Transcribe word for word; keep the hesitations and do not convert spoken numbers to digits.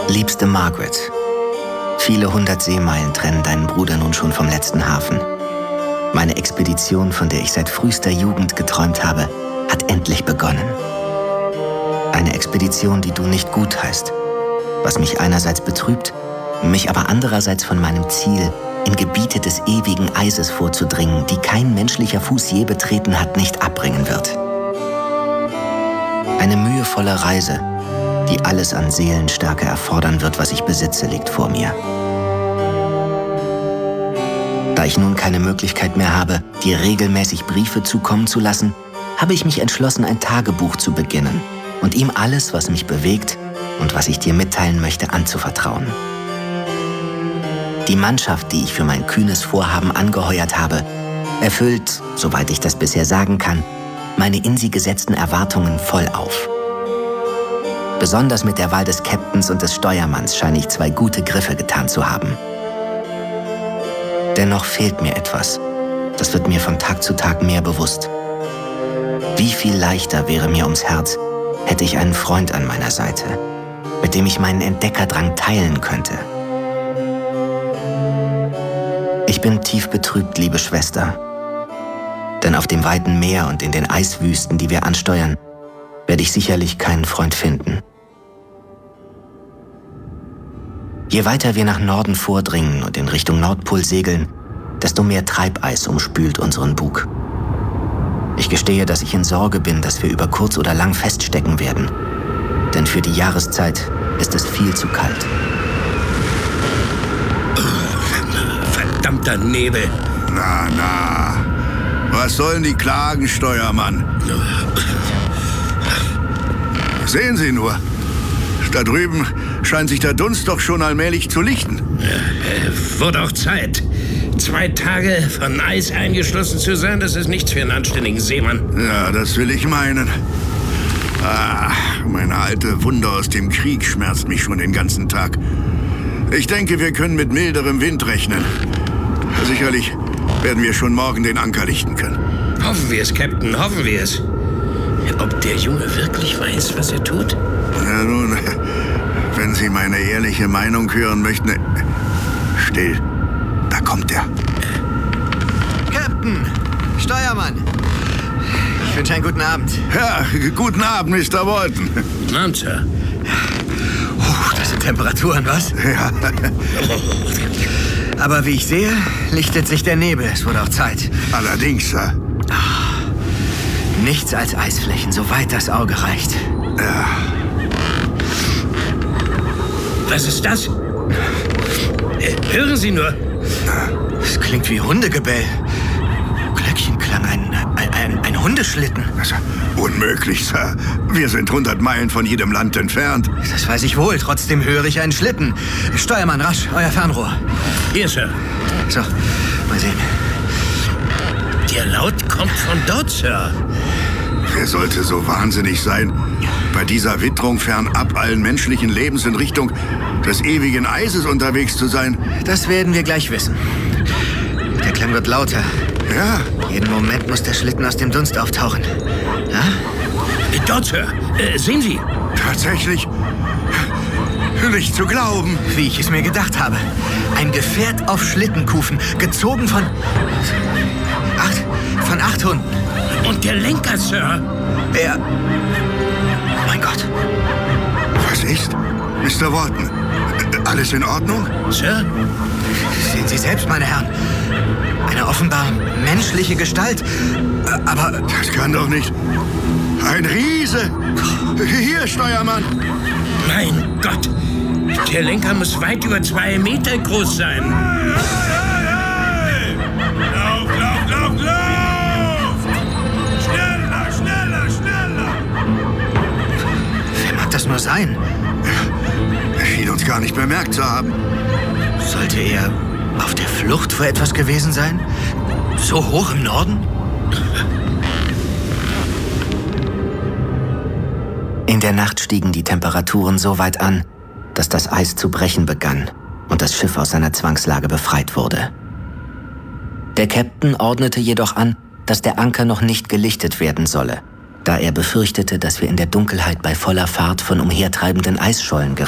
Liebste Margaret, viele hundert Seemeilen trennen deinen Bruder nun schon vom letzten Hafen. Meine Expedition, von der ich seit frühester Jugend geträumt habe, hat endlich begonnen. Eine Expedition, die du nicht gutheißt, was mich einerseits betrübt, mich aber andererseits von meinem Ziel, in Gebiete des ewigen Eises vorzudringen, die kein menschlicher Fuß je betreten hat, nicht abbringen wird. Eine mühevolle Reise, die alles an Seelenstärke erfordern wird, was ich besitze, liegt vor mir. Da ich nun keine Möglichkeit mehr habe, dir regelmäßig Briefe zukommen zu lassen, habe ich mich entschlossen, ein Tagebuch zu beginnen und ihm alles, was mich bewegt und was ich dir mitteilen möchte, anzuvertrauen. Die Mannschaft, die ich für mein kühnes Vorhaben angeheuert habe, erfüllt, soweit ich das bisher sagen kann, meine in sie gesetzten Erwartungen voll auf. Besonders mit der Wahl des Captains und des Steuermanns scheine ich zwei gute Griffe getan zu haben. Dennoch fehlt mir etwas. Das wird mir von Tag zu Tag mehr bewusst. Wie viel leichter wäre mir ums Herz, hätte ich einen Freund an meiner Seite, mit dem ich meinen Entdeckerdrang teilen könnte. Ich bin tief betrübt, liebe Schwester. Denn auf dem weiten Meer und in den Eiswüsten, die wir ansteuern, werde ich sicherlich keinen Freund finden. Je weiter wir nach Norden vordringen und in Richtung Nordpol segeln, desto mehr Treibeis umspült unseren Bug. Ich gestehe, dass ich in Sorge bin, dass wir über kurz oder lang feststecken werden. Denn für die Jahreszeit ist es viel zu kalt. Verdammter Nebel! Na, na. Was sollen die Klagen, Steuermann? Sehen Sie nur. Da drüben scheint sich der Dunst doch schon allmählich zu lichten. Äh, wurde auch Zeit. Zwei Tage von Eis eingeschlossen zu sein, das ist nichts für einen anständigen Seemann. Ja, das will ich meinen. Ah, meine alte Wunde aus dem Krieg schmerzt mich schon den ganzen Tag. Ich denke, wir können mit milderem Wind rechnen. Sicherlich werden wir schon morgen den Anker lichten können. Hoffen wir es, Captain, hoffen wir es. Ob der Junge wirklich weiß, was er tut? Na nun, wenn Sie meine ehrliche Meinung hören möchten... Still, da kommt er. Captain! Steuermann! Ich wünsche einen guten Abend. Ja, guten Abend, Mister Walton. Guten Abend, Sir. Uh, das sind Temperaturen, was? Ja. Aber wie ich sehe, lichtet sich der Nebel. Es wurde auch Zeit. Allerdings, Sir. Nichts als Eisflächen, soweit das Auge reicht. Ja. Was ist das? Äh, hören Sie nur. Es klingt wie Hundegebell. Glöckchen klang ein, ein, ein, ein Hundeschlitten. Das ist unmöglich, Sir. Wir sind hundert Meilen von jedem Land entfernt. Das weiß ich wohl. Trotzdem höre ich einen Schlitten. Steuermann, rasch, euer Fernrohr. Hier, Sir. So, mal sehen. Der Laut kommt von dort, Sir. Wer sollte so wahnsinnig sein, bei dieser Witterung fernab allen menschlichen Lebens in Richtung des ewigen Eises unterwegs zu sein? Das werden wir gleich wissen. Der Klang wird lauter. Ja. Jeden Moment muss der Schlitten aus dem Dunst auftauchen. Ja? Dort, Sir. Äh, sehen Sie? Tatsächlich. Nicht zu glauben. Wie ich es mir gedacht habe. Ein Gefährt auf Schlittenkufen, gezogen von... Acht, von acht Hunden. Und der Lenker, Sir? Er... Oh mein Gott. Was ist? Mister Walton, alles in Ordnung? Sir? Sehen Sie selbst, meine Herren. Eine offenbar menschliche Gestalt. Aber... Das kann doch nicht... Ein Riese! Hier, Steuermann! Mein Gott! Der Lenker muss weit über zwei Meter groß sein. Hey, hey, hey! Lauf, lauf, lauf, lauf! Schneller, schneller, schneller! Wer mag das nur sein? Er schien uns gar nicht bemerkt zu haben. Sollte er auf der Flucht vor etwas gewesen sein? So hoch im Norden? In der Nacht stiegen die Temperaturen so weit an, dass das Eis zu brechen begann und das Schiff aus seiner Zwangslage befreit wurde. Der Captain ordnete jedoch an, dass der Anker noch nicht gelichtet werden solle, da er befürchtete, dass wir in der Dunkelheit bei voller Fahrt von umhertreibenden Eisschollen